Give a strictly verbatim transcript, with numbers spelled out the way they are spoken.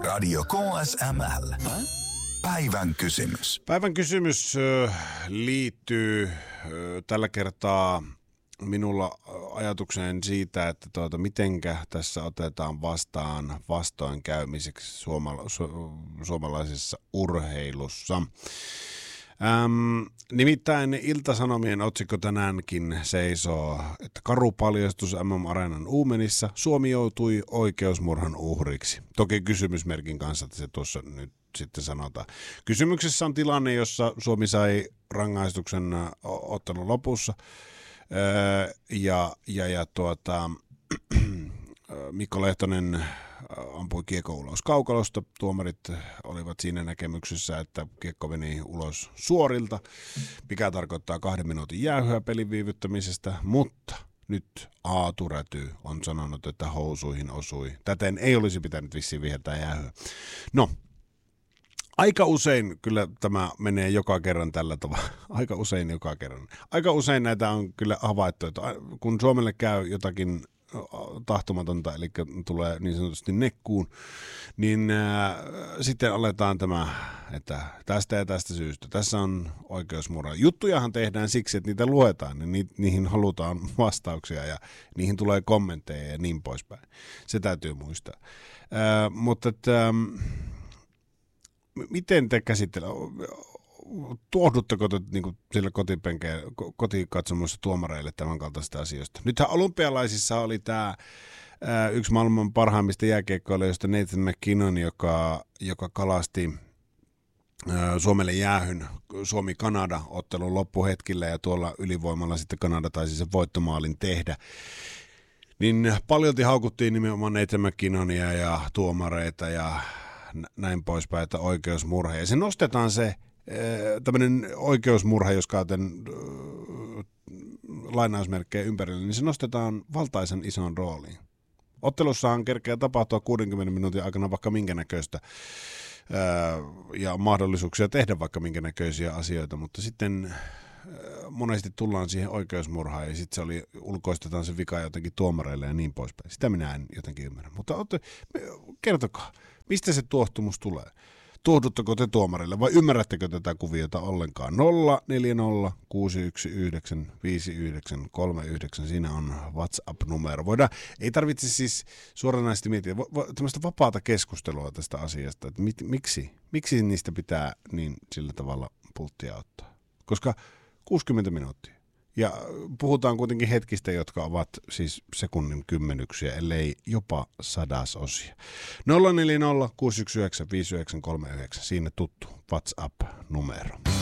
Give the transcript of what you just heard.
Radio K S M L. Päivän kysymys. Päivän kysymys liittyy tällä kertaa minulla ajatukseen siitä, että tuota, mitenkä tässä otetaan vastaan vastoinkäymiseksi suomala- su- suomalaisessa urheilussa. Ähm, nimittäin Ilta-Sanomien otsikko tänäänkin seisoo, että karu paljastus M M-areenan Uumenissa. Suomi joutui oikeusmurhan uhriksi. Toki kysymysmerkin kanssa, että se tuossa nyt sitten sanotaan. Kysymyksessä on tilanne, jossa Suomi sai rangaistuksen ottelun lopussa. Öö, ja, ja, ja tuota, Mikko Lehtonen ampui kiekko ulos kaukalosta. Tuomarit olivat siinä näkemyksessä, että kiekko meni ulos suorilta, mikä tarkoittaa kahden minuutin jäähyä pelin viivyttämisestä, mutta nyt Aatu Räty on sanonut, että housuihin osui. Täten ei olisi pitänyt vissiin viheltää jäähyä. No, aika usein kyllä tämä menee joka kerran tällä tavalla. Aika usein joka kerran. Aika usein näitä on kyllä havaittu, että kun Suomelle käy jotakin tahtomatonta, eli tulee niin sanotusti nekkuun, niin äh, sitten aletaan tämä, että tästä ja tästä syystä. Tässä on oikeusmurha. Juttujahan tehdään siksi, että niitä luetaan, niin ni- niihin halutaan vastauksia ja niihin tulee kommentteja ja niin poispäin. Se täytyy muistaa. Äh, mutta että, ähm, miten te käsittelette? Tuohdutteko te niin kuin sillä kotipenkeä, kotikatsomussa tuomareille tämän kaltaisista asioista? Nythän olympialaisissa oli tämä ää, yksi maailman parhaimmista jääkiekkoilijoista Nathan McKinnon, joka, joka kalasti ää, Suomelle jäähyn Suomi-Kanada-ottelun loppuhetkillä ja tuolla ylivoimalla sitten Kanada taisi sen voittomaalin tehdä. Niin paljolti haukuttiin nimenomaan Nathan McKinnonia ja tuomareita ja näin poispäin, että oikeusmurha. Ja se nostetaan se tämmöinen oikeusmurha, jos käytän äh, lainausmerkkejä ympärillä, niin se nostetaan valtaisen ison rooliin. Ottelussahan kerkeää tapahtua kuudenkymmenen minuutin aikana vaikka minkä näköistä äh, ja mahdollisuuksia tehdä vaikka minkä näköisiä asioita, mutta sitten äh, monesti tullaan siihen oikeusmurhaan ja sitten se oli, ulkoistetaan se vika jotenkin tuomareille ja niin poispäin. Sitä minä en jotenkin ymmärrä. Mutta otte, kertokaa, mistä se tuohtumus tulee? Tuohdutteko te tuomarille vai ymmärrättekö tätä kuviota ollenkaan? nolla neljä nolla kuusi yksi yhdeksän viisi yhdeksän kolme yhdeksän, siinä on WhatsApp-numero. Voidaan, ei tarvitse siis suoranaisesti miettiä, vo, vo, tämmöistä vapaata keskustelua tästä asiasta, että mit, miksi, miksi niistä pitää niin sillä tavalla pulttia ottaa? Koska kuusikymmentä minuuttia. Ja puhutaan kuitenkin hetkistä, jotka ovat siis sekunnin kymmenyksiä, ellei jopa sadasosia. nolla neljä nolla kuusi yksi yhdeksän viisi yhdeksän kolme yhdeksän, siinä tuttu WhatsApp-numero.